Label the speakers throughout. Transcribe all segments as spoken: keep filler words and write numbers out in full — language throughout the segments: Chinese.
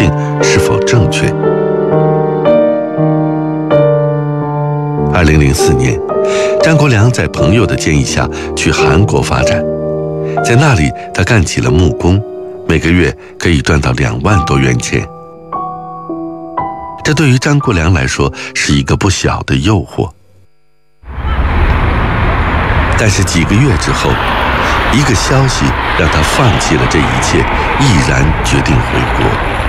Speaker 1: 定是否正确。二零零四年，张国良在朋友的建议下去韩国发展，在那里他干起了木工，每个月可以赚到两万多元钱。这对于张国良来说是一个不小的诱惑。但是几个月之后，一个消息让他放弃了这一切，毅然决定回国。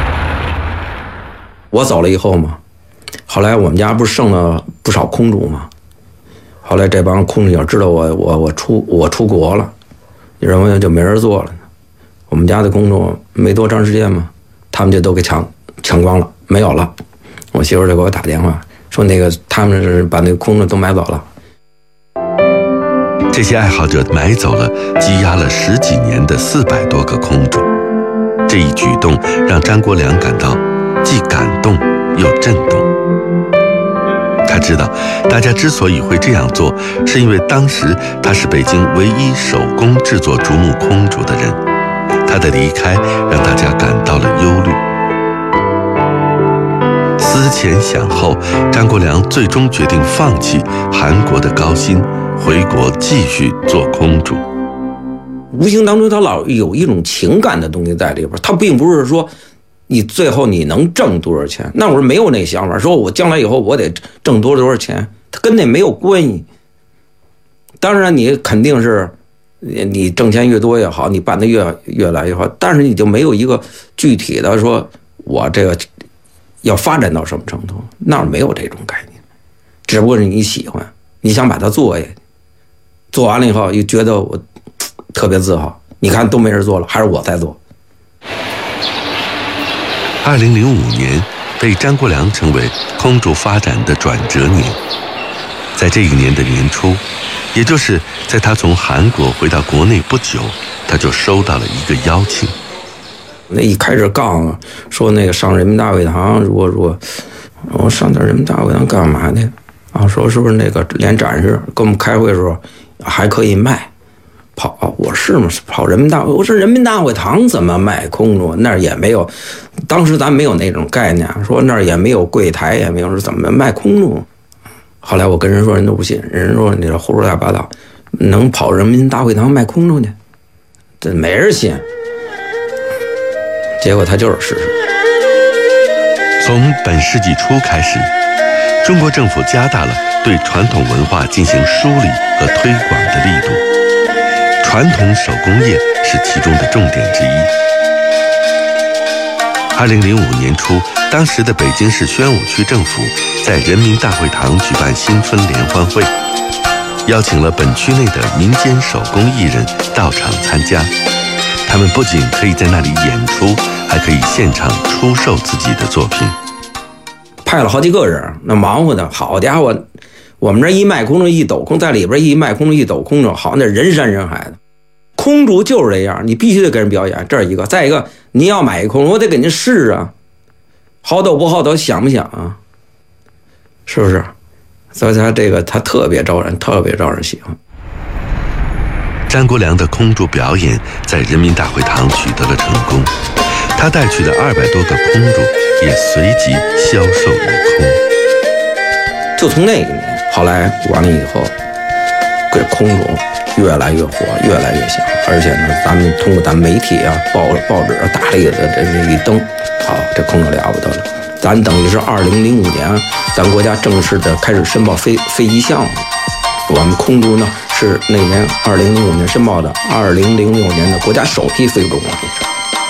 Speaker 2: 我走了以后嘛，后来我们家不是剩了不少空主嘛，后来这帮空警知道我我我出我出国了，认为就没人做了。我们家的工作没多长时间嘛，他们就都给抢抢光了，没有了。我媳妇就给我打电话说，那个他们是把那个空的都买走了。
Speaker 1: 这些爱好者买走了积压了十几年的四百多个空主，这一举动让张国良感到既感动又震动。他知道大家之所以会这样做，是因为当时他是北京唯一手工制作竹木空主的人，他的离开让大家感到了忧虑。思前想后，张国良最终决定放弃韩国的高薪，回国继续做空主。
Speaker 2: 无形当中他老有一种情感的东西在里边，他并不是说你最后你能挣多少钱，那会儿没有那想法，说我将来以后我得挣多多少钱，他跟那没有关系。当然你肯定是你挣钱越多越好，你办得越越来越好，但是你就没有一个具体的说我这个要发展到什么程度，那儿没有这种概念，只不过是你喜欢，你想把它做下去，做完了以后又觉得我特别自豪，你看都没人做了，还是我在做。
Speaker 1: 二零零五年被张国良称为空主发展的转折年，在这一年的年初，也就是在他从韩国回到国内不久，他就收到了一个邀请。
Speaker 2: 那一开始杠说那个上人民大会堂，如果如果我上点人民大会堂干嘛呢？啊，说是不是那个连展示跟我们开会的时候还可以卖跑？我是吗？跑人民大会？我说人民大会堂怎么卖空中？那儿也没有，当时咱没有那种概念，说那儿也没有柜台，也没有，说怎么卖空中？后来我跟人说，人都不信，人说你这胡说八道，能跑人民大会堂卖空中去？这没人信。结果它就是事实。
Speaker 1: 从本世纪初开始，中国政府加大了对传统文化进行梳理和推广的力度，传统手工业是其中的重点之一。二零零五年初，当时的北京市宣武区政府在人民大会堂举办新春联欢会，邀请了本区内的民间手工艺人到场参加。他们不仅可以在那里演出，还可以现场出售自己的作品。
Speaker 2: 派了好几个人，那忙活的好家伙，我们这一卖空中一抖空，在里边一卖空中一抖空中，好那人山人海的。空主就是这样，你必须得给人表演，这是一个。再一个，你要买一空，我得给您试啊，好抖不好抖，想不想啊？是不是？所以他这个他特别招人，特别招人喜欢。
Speaker 1: 张国良的空主表演在人民大会堂取得了成功，他带去的二百多个空主也随即销售一空。
Speaker 2: 就从那一年，后来完了以后，这空主越来越火，越来越响，而且呢，咱们通过咱媒体啊、报报纸啊、大力的这一登，好，这空主了不得了。咱等于是二零零五年，咱国家正式的开始申报飞飞机项目。我们空主呢是那年二零零五年申报的，二零零六年的国家首批飞入中国比赛。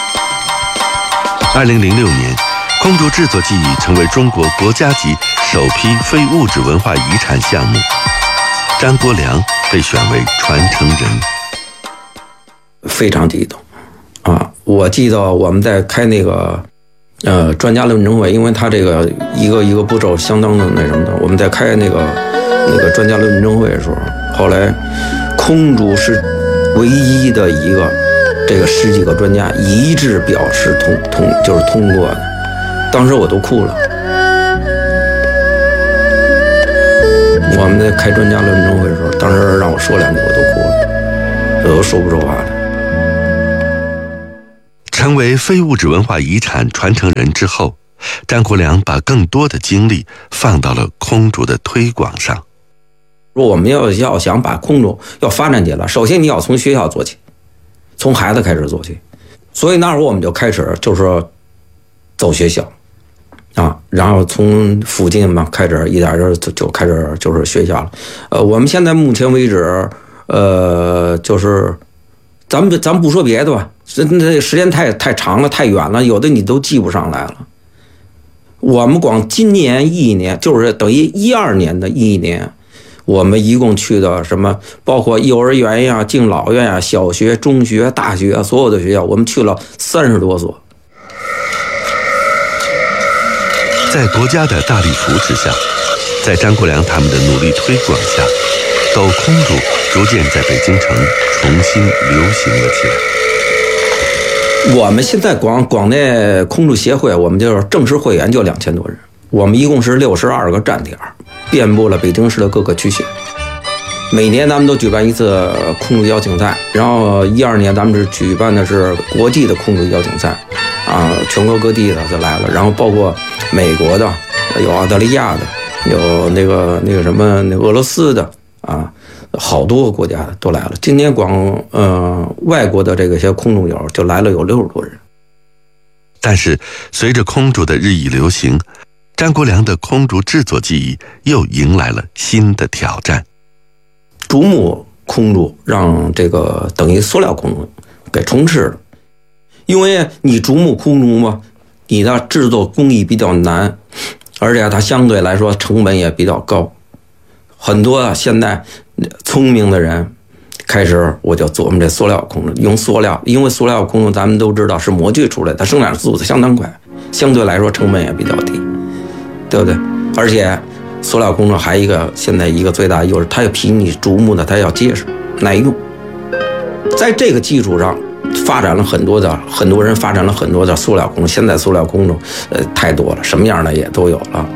Speaker 1: 二零零六年，空主制作技艺成为中国国家级首批非物质文化遗产项目，张国良被选为传承人。
Speaker 2: 非常激动啊！我记得我们在开那个呃专家论证会，因为他这个一个一个步骤相当的那什么的，我们在开那个那个专家论证会的时候，后来空主是唯一的一个这个十几个专家一致表示通通就是通过的，当时我都哭了。我们在开专家论证会的时候，当时让我说两句我都哭了，我都说不出话来。
Speaker 1: 成为非物质文化遗产传承人之后，张国良把更多的精力放到了空竹的推广上。
Speaker 2: 如果我们要要想把空竹要发展起来，首先你要从学校做起，从孩子开始做起。所以那会儿我们就开始就是走学校啊，然后从附近嘛开始一点就就开始就是学校了。呃，我们现在目前为止，呃，就是咱们咱们不说别的吧，这这时间太太长了，太远了，有的你都记不上来了。我们光今年一年，就是等于一二年的一年，我们一共去的什么，包括幼儿园呀、敬老院呀、小学、中学、大学，所有的学校，我们去了三十多所。
Speaker 1: 在国家的大力扶持下，在张国良他们的努力推广下，抖空竹逐渐在北京城重新流行了起来。
Speaker 2: 我们现在广广内空竹协会，我们就是正式会员就两千多人，我们一共是六十二个站点，遍布了北京市的各个区县。每年咱们都举办一次空竹邀请赛，然后一二年咱们是举办的是国际的空竹邀请赛，啊，全国各地的就来了，然后包括美国的，有澳大利亚的，有那个那个什么那个俄罗斯的啊。好多个国家的都来了，今年光呃外国的这个些空竹友就来了有六十多人。
Speaker 1: 但是随着空竹的日益流行，张国良的空竹制作技艺又迎来了新的挑战。
Speaker 2: 竹木空竹让这个等于塑料空竹给充斥了，因为你竹木空竹嘛，你的制作工艺比较难，而且它相对来说成本也比较高。很多啊，现在聪明的人开始我就琢磨这塑料空竹，用塑料，因为塑料空竹咱们都知道是模具出来，它生产速度相当快，相对来说成本也比较低，对不对？而且塑料空竹还一个现在一个最大的优势，它要比你竹木的它要结实耐用。在这个基础上发展了很多的很多人发展了很多的塑料空竹，现在塑料空竹呃太多了，什么样的也都有了。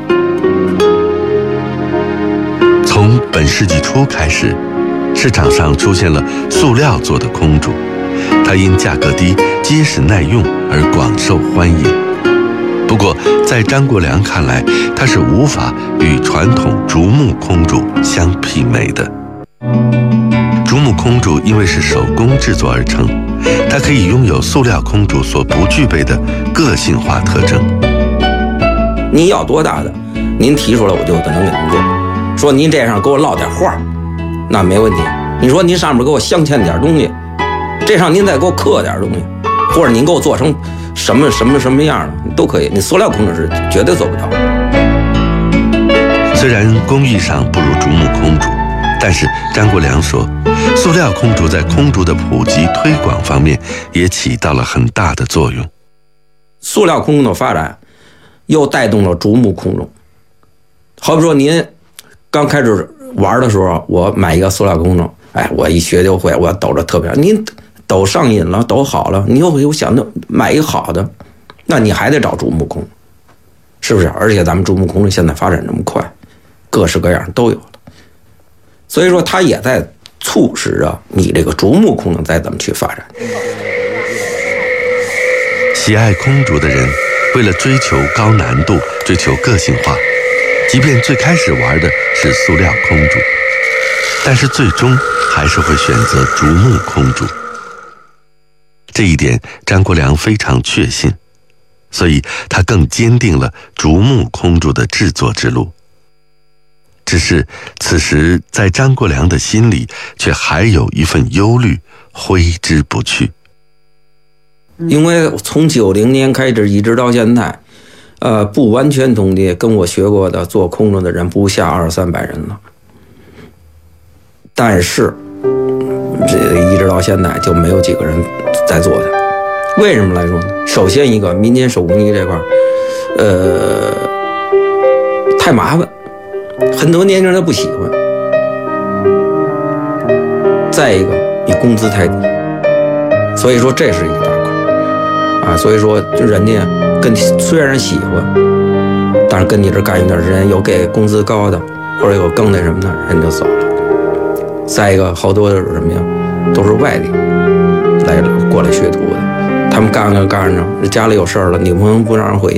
Speaker 1: 从本世纪初开始，市场上出现了塑料做的空竹，它因价格低、结实耐用而广受欢迎。不过，在张国良看来，它是无法与传统竹木空竹相媲美的。竹木空竹因为是手工制作而成，它可以拥有塑料空竹所不具备的个性化特征。
Speaker 2: 你要多大的，您提出来我就可能给您做。说您这上给我烙点画，那没问题。你说您上面给我镶嵌点东西，这上您再给我刻点东西，或者您给我做成什么什么什么样的都可以。你塑料空竹是绝对做不到。
Speaker 1: 虽然工艺上不如竹木空竹，但是张国良说，塑料空竹在空竹的普及推广方面也起到了很大的作用。
Speaker 2: 塑料空竹的发展又带动了竹木空竹。好比说您刚开始玩的时候，我买一个塑料空竹，哎，我一学就会，我抖着特别。您抖上瘾了，抖好了，你又有想着买一个好的，那你还得找竹木空，是不是？而且咱们竹木空现在发展这么快，各式各样都有了，所以说它也在促使着你这个竹木空再怎么去发展。
Speaker 1: 喜爱空竹的人，为了追求高难度，追求个性化，即便最开始玩的是塑料空竹，但是最终还是会选择竹木空竹。这一点张国良非常确信，所以他更坚定了竹木空竹的制作之路。只是此时在张国良的心里却还有一份忧虑挥之不去。
Speaker 2: 因为从九零年开始一直到现在，呃，不完全统计，跟我学过的做空竹的人不下二三百人了。但是这一直到现在就没有几个人在做它。为什么来说呢？首先一个民间手工艺这块，呃，太麻烦，很多年轻人都不喜欢。再一个，你工资太低，所以说这是一个大块啊。所以说，就人家跟虽然喜欢，但是跟你这干一段时间，有给工资高的，或者有更那什么的，人就走了。再一个，好多是什么呀，都是外地来过来学徒的，他他们干干干着，家里有事儿了，女朋友不让人回去。